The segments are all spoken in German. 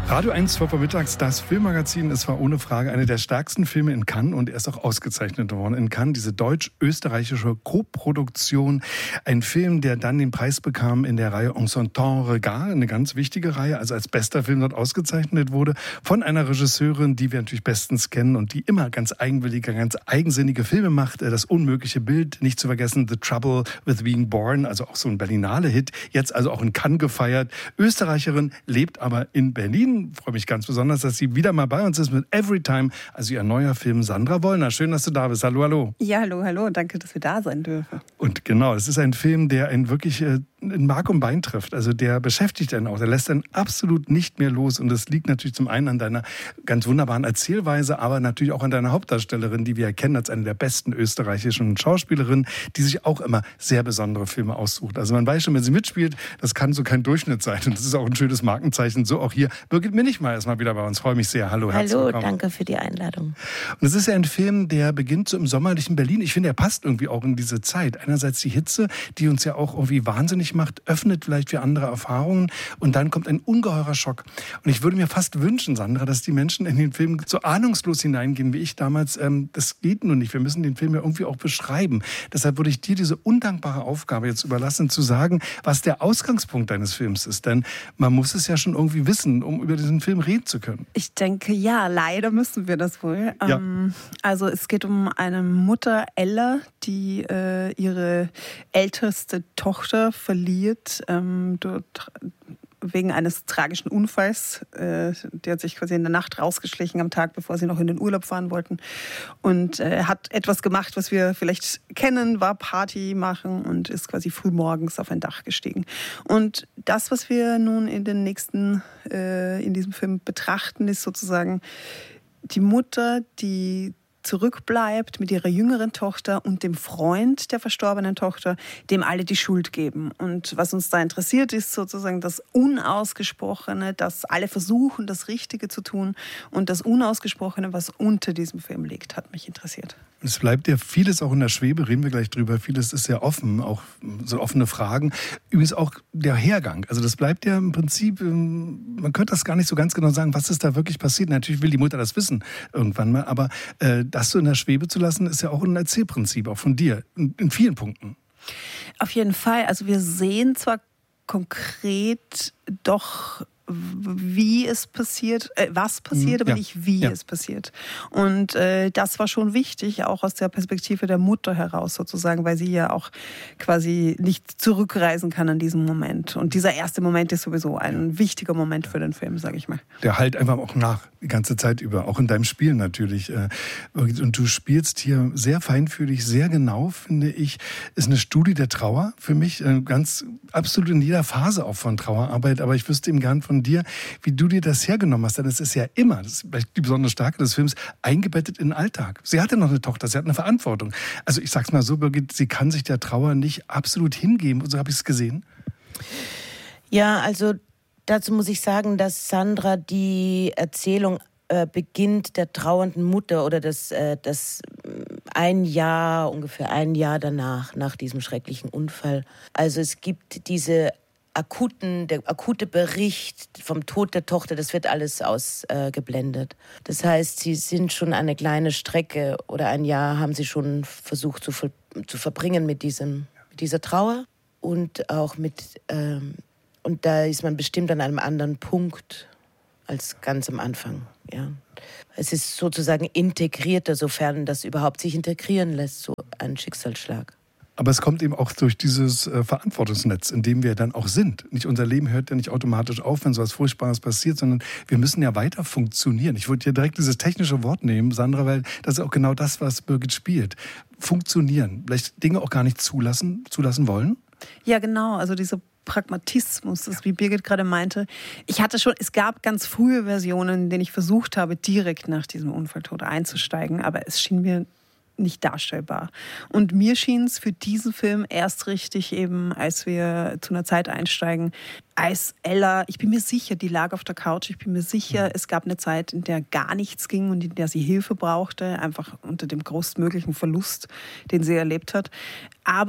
Radio 1, 12 Uhr mittags, das Filmmagazin. Es war ohne Frage einer der stärksten Filme in Cannes und er ist auch ausgezeichnet worden in Cannes. Diese deutsch-österreichische Koproduktion. Ein Film, der dann den Preis bekam in der Reihe En son temps regard, eine ganz wichtige Reihe, also als bester Film dort ausgezeichnet wurde, von einer Regisseurin, die wir natürlich bestens kennen und die immer ganz eigenwillige, ganz eigensinnige Filme macht. Das unmögliche Bild, nicht zu vergessen, The Trouble with Being Born, also auch so ein Berlinale-Hit, jetzt also auch in Cannes gefeiert. Österreicherin, lebt aber in Berlin. Ich freue mich ganz besonders, dass sie wieder mal bei uns ist mit Everytime, also ihr neuer Film. Sandra Wollner, schön, dass du da bist. Hallo, hallo. Ja, hallo, danke, dass wir da sein dürfen. Und genau, es ist ein Film, der einen wirklich in Mark und Bein trifft. Also der beschäftigt einen auch, der lässt einen absolut nicht mehr los. Und das liegt natürlich zum einen an deiner ganz wunderbaren Erzählweise, aber natürlich auch an deiner Hauptdarstellerin, die wir kennen als eine der besten österreichischen Schauspielerinnen, die sich auch immer sehr besondere Filme aussucht. Also man weiß schon, wenn sie mitspielt, das kann so kein Durchschnitt sein. Und das ist auch ein schönes Markenzeichen. So auch hier. Birgit Minichmayr ist mal wieder bei uns. Freue mich sehr. Hallo, herzlich willkommen. Hallo, danke für die Einladung. Und es ist ja ein Film, der beginnt so im sommerlichen Berlin. Ich finde, er passt irgendwie auch in diese Zeit. Einerseits die Hitze, die uns ja auch irgendwie wahnsinnig macht, öffnet vielleicht für andere Erfahrungen und dann kommt ein ungeheurer Schock. Und ich würde mir fast wünschen, Sandra, dass die Menschen in den Film so ahnungslos hineingehen wie ich damals. Das geht nur nicht. Wir müssen den Film ja irgendwie auch beschreiben. Deshalb würde ich dir diese undankbare Aufgabe jetzt überlassen, zu sagen, was der Ausgangspunkt deines Films ist. Denn man muss es ja schon irgendwie wissen, um über diesen Film reden zu können. Ich denke, ja, leider müssen wir das wohl. Ja. Also es geht um eine Mutter, Ella, die ihre älteste Tochter verliert wegen eines tragischen Unfalls. Die hat sich quasi in der Nacht rausgeschlichen am Tag, bevor sie noch in den Urlaub fahren wollten. Und hat etwas gemacht, was wir vielleicht kennen, war Party machen und ist quasi frühmorgens auf ein Dach gestiegen. Und das, was wir nun in diesem Film betrachten, ist sozusagen die Mutter, die zurückbleibt mit ihrer jüngeren Tochter und dem Freund der verstorbenen Tochter, dem alle die Schuld geben. Und was uns da interessiert, ist sozusagen das Unausgesprochene, dass alle versuchen, das Richtige zu tun. Und das Unausgesprochene, was unter diesem Film liegt, hat mich interessiert. Es bleibt ja vieles auch in der Schwebe, reden wir gleich drüber. Vieles ist sehr offen, auch so offene Fragen. Übrigens auch der Hergang. Also das bleibt ja im Prinzip, man könnte das gar nicht so ganz genau sagen, was ist da wirklich passiert. Natürlich will die Mutter das wissen irgendwann mal, aber das so in der Schwebe zu lassen, ist ja auch ein Erzählprinzip, auch von dir, in vielen Punkten. Auf jeden Fall. Also wir sehen zwar konkret doch, wie es passiert, was passiert, aber nicht wie es passiert. Und das war schon wichtig, auch aus der Perspektive der Mutter heraus sozusagen, weil sie ja auch quasi nicht zurückreisen kann an diesem Moment. Und dieser erste Moment ist sowieso ein wichtiger Moment für den Film, sage ich mal. Der halt einfach auch nach, die ganze Zeit über, auch in deinem Spiel natürlich. Und du spielst hier sehr feinfühlig, sehr genau, finde ich. Ist eine Studie der Trauer für mich, ganz absolut in jeder Phase auch von Trauerarbeit. Aber ich wüsste eben gern von dir, wie du dir das hergenommen hast. Denn es ist ja immer, das ist vielleicht die besondere Stärke des Films, eingebettet in den Alltag. Sie hatte noch eine Tochter, sie hat eine Verantwortung. Also ich sag's mal so, Birgit, sie kann sich der Trauer nicht absolut hingeben. So habe ich es gesehen. Ja, also dazu muss ich sagen, dass Sandra die Erzählung beginnt der trauernden Mutter oder das ungefähr ein Jahr danach, nach diesem schrecklichen Unfall. Also es gibt der akute Bericht vom Tod der Tochter, das wird alles ausgeblendet. Das heißt, sie sind schon eine kleine Strecke oder ein Jahr haben sie schon versucht zu verbringen mit dieser Trauer und auch und da ist man bestimmt an einem anderen Punkt als ganz am Anfang. Ja. Es ist sozusagen integrierter, sofern das überhaupt sich integrieren lässt, so ein Schicksalsschlag. Aber es kommt eben auch durch dieses Verantwortungsnetz, in dem wir dann auch sind. Nicht unser Leben hört ja nicht automatisch auf, wenn so was Furchtbares passiert, sondern wir müssen ja weiter funktionieren. Ich würde hier direkt dieses technische Wort nehmen, Sandra, weil das ist auch genau das, was Birgit spielt. Funktionieren. Vielleicht Dinge auch gar nicht zulassen wollen? Ja, genau. Also dieser Pragmatismus, das wie Birgit gerade meinte. Es gab ganz frühe Versionen, in denen ich versucht habe, direkt nach diesem Unfalltod einzusteigen, aber es schien mir nicht darstellbar. Und mir schien es für diesen Film erst richtig eben, als wir zu einer Zeit einsteigen, als Ella, ich bin mir sicher, die lag auf der Couch, ich bin mir sicher, es gab eine Zeit, in der gar nichts ging und in der sie Hilfe brauchte, einfach unter dem größtmöglichen Verlust, den sie erlebt hat. Aber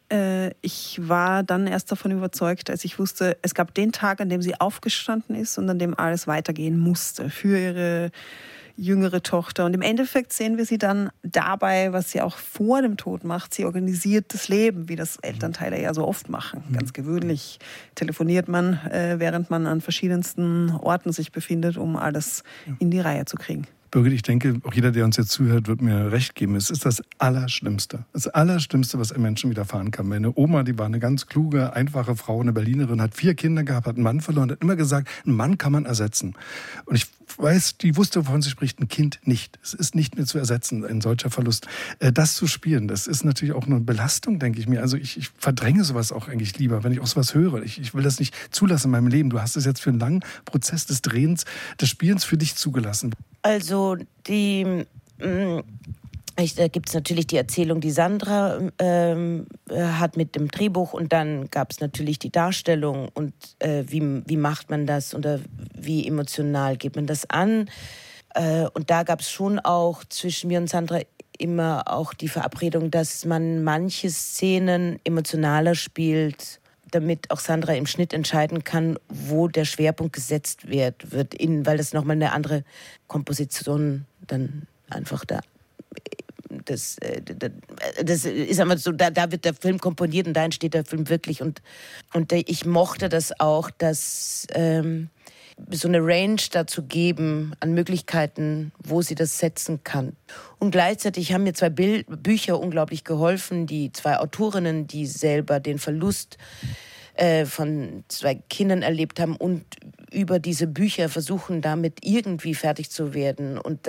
Ich war dann erst davon überzeugt, als ich wusste, es gab den Tag, an dem sie aufgestanden ist und an dem alles weitergehen musste für ihre jüngere Tochter. Und im Endeffekt sehen wir sie dann dabei, was sie auch vor dem Tod macht. Sie organisiert das Leben, wie das Elternteile ja so oft machen. Ganz gewöhnlich telefoniert man, während man an verschiedensten Orten sich befindet, um alles in die Reihe zu kriegen. Birgit, ich denke, auch jeder, der uns jetzt zuhört, wird mir recht geben. Es ist das Allerschlimmste. Das Allerschlimmste, was einem Menschen widerfahren kann. Meine Oma, die war eine ganz kluge, einfache Frau, eine Berlinerin, hat 4 Kinder gehabt, hat einen Mann verloren, hat immer gesagt, einen Mann kann man ersetzen. Und ich weiß, die wusste, wovon sie spricht, ein Kind nicht. Es ist nicht mehr zu ersetzen, ein solcher Verlust. Das zu spielen, das ist natürlich auch eine Belastung, denke ich mir. Also ich verdränge sowas auch eigentlich lieber, wenn ich auch sowas höre. Ich will das nicht zulassen in meinem Leben. Du hast es jetzt für einen langen Prozess des Drehens, des Spielens für dich zugelassen. Also da gibt es natürlich die Erzählung, die Sandra hat mit dem Drehbuch, und dann gab es natürlich die Darstellung und wie macht man das oder wie emotional geht man das an. Und da gab es schon auch zwischen mir und Sandra immer auch die Verabredung, dass man manche Szenen emotionaler spielt, damit auch Sandra im Schnitt entscheiden kann, wo der Schwerpunkt gesetzt wird, weil das nochmal eine andere Komposition dann einfach da. Das ist einmal so, da wird der Film komponiert und da entsteht der Film wirklich. Und ich mochte das auch, dass so eine Range dazu geben an Möglichkeiten, wo sie das setzen kann. Und gleichzeitig haben mir 2 Bücher unglaublich geholfen, die 2 Autorinnen, die selber den Verlust von 2 Kindern erlebt haben und über diese Bücher versuchen, damit irgendwie fertig zu werden und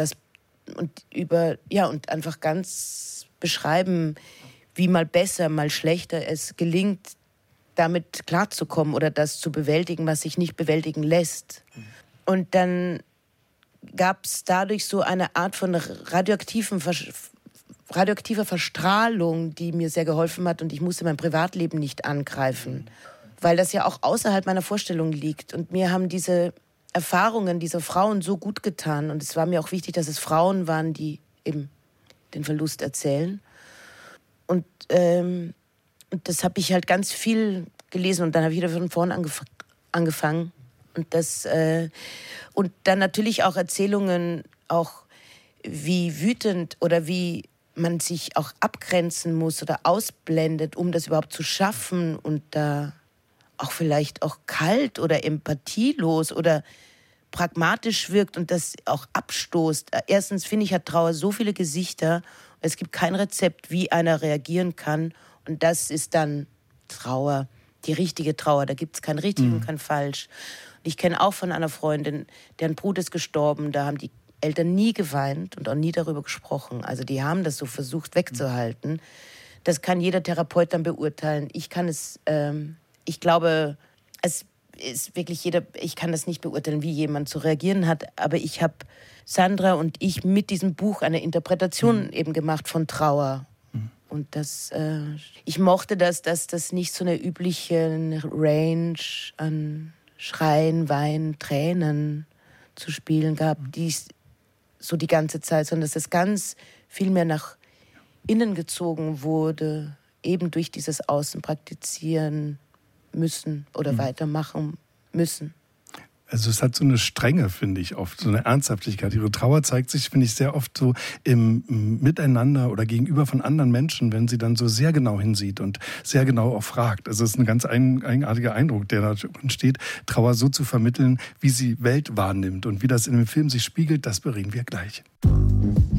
einfach ganz beschreiben, wie mal besser, mal schlechter es gelingt, damit klarzukommen oder das zu bewältigen, was sich nicht bewältigen lässt. Und dann gab es dadurch so eine Art von radioaktiver Verstrahlung, die mir sehr geholfen hat, und ich musste mein Privatleben nicht angreifen, weil das ja auch außerhalb meiner Vorstellung liegt. Und mir haben diese Erfahrungen dieser Frauen so gut getan, und es war mir auch wichtig, dass es Frauen waren, die eben den Verlust erzählen. Und das habe ich halt ganz viel gelesen, und dann habe ich wieder von vorn angefangen. Und dann natürlich auch Erzählungen, auch wie wütend oder wie man sich auch abgrenzen muss oder ausblendet, um das überhaupt zu schaffen, und da auch vielleicht auch kalt oder empathielos oder pragmatisch wirkt und das auch abstoßt. Erstens finde ich, hat Trauer so viele Gesichter. Es gibt kein Rezept, wie einer reagieren kann. Und das ist dann Trauer, die richtige Trauer. Da gibt es kein richtig und kein falsch. Und ich kenne auch von einer Freundin, deren Bruder ist gestorben. Da haben die Eltern nie geweint und auch nie darüber gesprochen. Also die haben das so versucht wegzuhalten. Das kann jeder Therapeut dann beurteilen. Ich glaube, es ist wirklich ich kann das nicht beurteilen, wie jemand zu reagieren hat, aber ich habe Sandra und ich mit diesem Buch eine Interpretation eben gemacht von Trauer. Und ich mochte dass das nicht so eine übliche Range an Schreien, Weinen, Tränen zu spielen gab, die so die ganze Zeit, sondern dass es ganz viel mehr nach innen gezogen wurde, eben durch dieses Außen praktizieren müssen oder weitermachen müssen. Also es hat so eine Strenge, finde ich, oft, so eine Ernsthaftigkeit. Ihre Trauer zeigt sich, finde ich, sehr oft so im Miteinander oder gegenüber von anderen Menschen, wenn sie dann so sehr genau hinsieht und sehr genau auch fragt. Also es ist ein ganz eigenartiger Eindruck, der da entsteht, Trauer so zu vermitteln, wie sie Welt wahrnimmt. Und wie das in dem Film sich spiegelt, das bereden wir gleich.